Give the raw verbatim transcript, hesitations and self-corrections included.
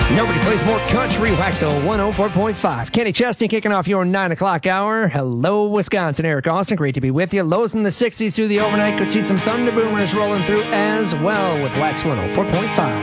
Nobody plays more country. Waxo one oh four point five. Kenny Chesney kicking off your nine o'clock hour. Hello, Wisconsin. Eric Austin, great to be with you. Lows in the sixties through the overnight. Could see some thunder boomers rolling through as well with Wax one oh four point five.